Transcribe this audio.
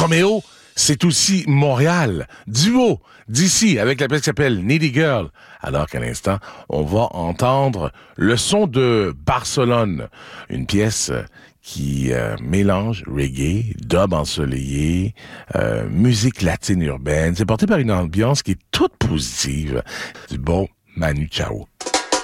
Chroméo, c'est aussi Montréal. Duo, d'ici, avec la pièce qui s'appelle Needy Girl. Alors qu'à l'instant, on va entendre le son de Barcelone. Une pièce qui mélange reggae, dub ensoleillé, musique latine urbaine. C'est porté par une ambiance qui est toute positive. Du bon Manu Chao.